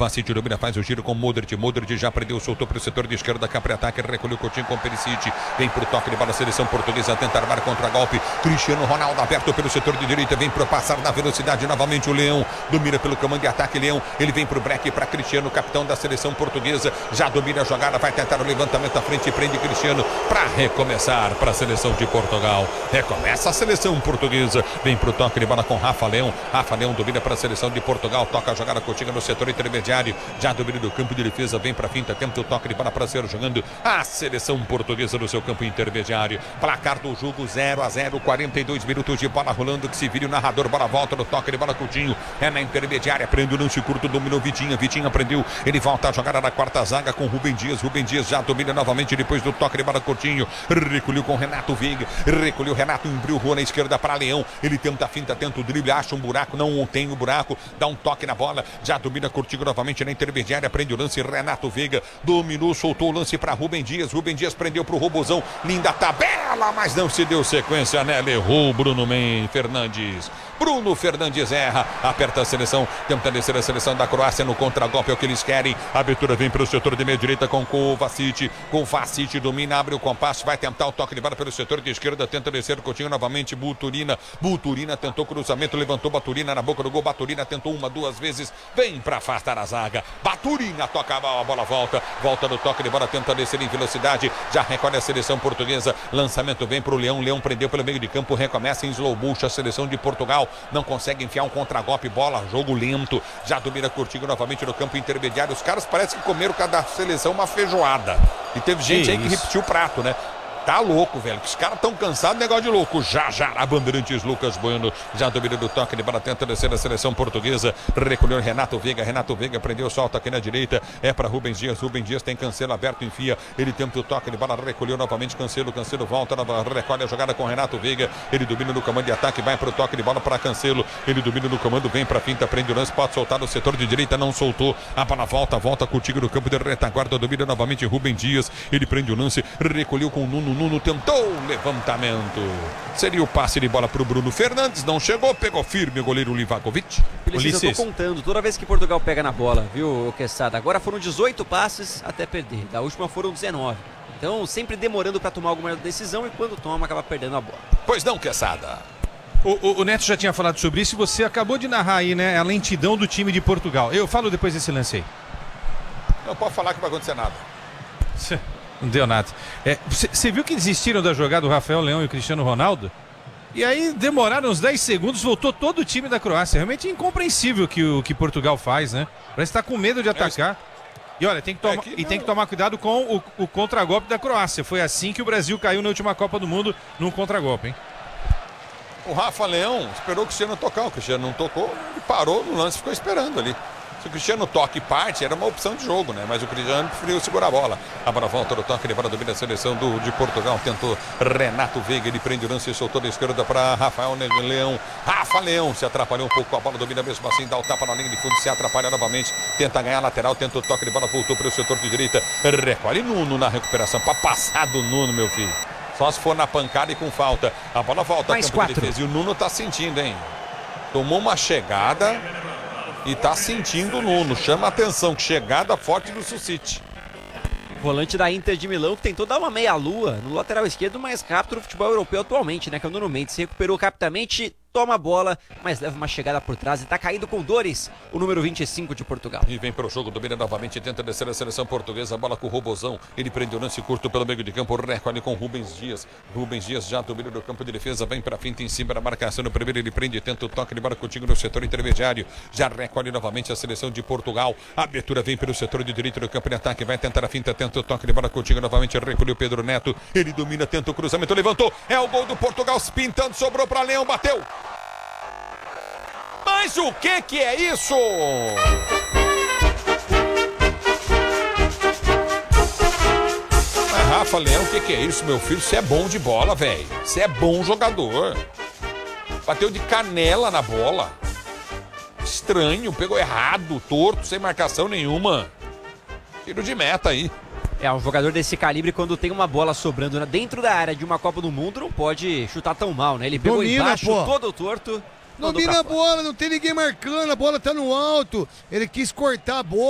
Kovacic domina, faz o giro com Modric. Modric já prendeu, soltou para o setor de esquerda, cá para ataque, recolheu o Coutinho com Perisic. Vem pro toque de bola, a seleção portuguesa tenta armar contra-golpe. Cristiano Ronaldo aberto pelo setor de direita, vem pro passar na velocidade novamente o Leão. Domina pelo comando de ataque, Leão. Ele vem pro break para Cristiano, capitão da seleção portuguesa. Já domina a jogada, vai tentar o levantamento à frente e prende Cristiano para recomeçar para a seleção de Portugal. Recomeça a seleção portuguesa. Vem pro toque de bola com Rafa Leão. Rafa Leão domina para a seleção de Portugal. Toca a jogada Coutinho no setor intermediário. Já domina do campo de defesa, vem para a finta, tenta o toque de bola para ser jogando a seleção portuguesa no seu campo intermediário. Placar do jogo 0-0, 42 minutos de bola rolando, que se vira o narrador, bola volta no toque de bola Coutinho. É na intermediária, prende o lance curto, dominou Vitinha. Vitinha prendeu, ele volta a jogada na quarta zaga com Rubem Dias. Rubem Dias já domina novamente depois do toque de bola Coutinho. Recolheu com Renato Veiga. Recolheu Renato, embriu rua na esquerda para Leão. Ele tenta a finta, tenta o drible, acha um buraco, não tem o buraco, dá um toque na bola, já domina Coutinho novamente na intermediária, prende o lance Renato Veiga, dominou, soltou o lance para Rubem Dias. Rubem Dias prendeu para o Robozão, linda tabela, mas não se deu sequência nela, errou Bruno Fernandes. Bruno Fernandes erra, aperta a seleção, tenta descer a seleção da Croácia no contragolpe, é o que eles querem. A abertura vem para o setor de meia direita com Kovacic. Kovacic domina, abre o compasso, vai tentar o toque de bola pelo setor de esquerda, tenta descer o Coutinho novamente, Buturina tentou cruzamento, levantou Baturina na boca do gol, Baturina tentou uma, duas vezes, vem para afastar a zaga, Baturina toca a bola, volta no toque de bola, tenta descer em velocidade, já recolhe a seleção portuguesa, lançamento vem para o Leão, Leão prendeu pelo meio de campo, recomeça em slow motion a seleção de Portugal, não consegue enfiar um contragolpe, bola, jogo lento, já domina Coutinho novamente no campo intermediário. Os caras parecem que comeram cada seleção uma feijoada, e teve gente aí que repetiu o prato, né? Tá louco, velho, que os caras tão cansados, negócio de louco. Já a Bandeirantes, Lucas Bueno, já domina do toque de bola, tenta descer a seleção portuguesa, recolheu Renato Veiga prendeu, solta aqui na direita, é para Rubem Dias tem Cancelo aberto, enfia, ele tenta o toque de bola, recolheu novamente Cancelo volta, recolhe a jogada com Renato Veiga, ele domina no comando de ataque, vai pro toque de bola para Cancelo, ele domina no comando, vem pra finta, prende o lance, pode soltar no setor de direita, não soltou, a bola volta contigo no campo de retaguarda, domina novamente Rubem Dias, ele prende o lance, recolheu com o Nuno tentou o levantamento. Seria o passe de bola para o Bruno Fernandes. Não chegou, pegou firme o goleiro Livakovic. Ulisses, eu tô contando, toda vez que Portugal pega na bola, viu, Quesada? Agora foram 18 passes até perder. Da última foram 19. Então, sempre demorando para tomar alguma decisão e quando toma, acaba perdendo a bola. Pois não, Quesada. O Neto já tinha falado sobre isso e você acabou de narrar aí, né? A lentidão do time de Portugal. Eu falo depois desse lance aí. Não pode falar que não vai acontecer nada. Não deu nada. Você viu que desistiram da jogada do Rafael Leão e o Cristiano Ronaldo? E aí demoraram uns 10 segundos, voltou todo o time da Croácia. Realmente incompreensível o que Portugal faz, né? Parece estar com medo de atacar. E olha, tem que tomar cuidado com o contragolpe da Croácia. Foi assim que o Brasil caiu na última Copa do Mundo, num contragolpe, hein? O Rafa Leão esperou o Cristiano tocar. O Cristiano não tocou, ele parou no lance e ficou esperando ali. Se o Cristiano toque e parte, era uma opção de jogo, né? Mas o Cristiano preferiu segurar a bola. A bola volta do toque, ele para domina a seleção de Portugal. Tentou Renato Veiga, ele prende o lance e soltou da esquerda para Rafael Leão. Rafa Leão se atrapalhou um pouco com a bola, domina mesmo assim, dá o tapa na linha de fundo, se atrapalha novamente, tenta ganhar a lateral, tenta o toque de bola, voltou para o setor de direita. Recolhe Nuno na recuperação, para passar do Nuno, meu filho. Só se for na pancada e com falta. A bola volta mais 4. De defesa. E o Nuno tá sentindo, hein? Tomou uma chegada e tá sentindo o Nuno. Chama a atenção, que chegada forte do Sucite. Volante da Inter de Milão, que tentou dar uma meia-lua no lateral esquerdo mais rápido do futebol europeu atualmente, né? Que é o Nuno Mendes. Se recuperou rapidamente, toma a bola, mas leva uma chegada por trás e tá caído com dores o número 25 de Portugal. E vem pro jogo, domina novamente, tenta descer a seleção portuguesa, a bola com o Robozão, ele prende o lance curto pelo meio de campo, recolhe com Rubens Dias já domina do campo de defesa, vem pra finta em cima da marcação, no primeiro ele prende, tenta o toque de bola contigo no setor intermediário, já recolhe novamente a seleção de Portugal, a abertura vem pelo setor de direito do campo de ataque, vai tentar a finta, tenta o toque de bola contigo novamente, recolheu Pedro Neto, ele domina, tenta o cruzamento, levantou, é o gol do Portugal, pintando, sobrou pra Leão, bateu! Mas o que é isso? Rafa Leão, o que é isso, meu filho? Você é bom de bola, velho. Você é bom jogador. Bateu de canela na bola. Estranho, pegou errado, torto, sem marcação nenhuma. Tiro de meta aí. Um jogador desse calibre, quando tem uma bola sobrando dentro da área de uma Copa do Mundo, não pode chutar tão mal, né? Ele pegou embaixo, todo torto. Domina a bola, não tem ninguém marcando, a bola tá no alto. Ele quis cortar a bola.